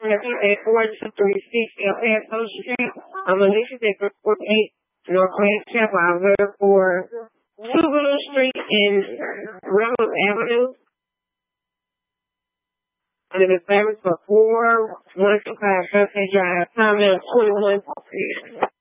at 4236 El Paso Street. I'm Alicia Dicker, 48 Northwest Chapel. I'm here for Tugalo Street and Reynolds Avenue. I live in Fairbanks for 4125 Sunset Drive. Time now 21.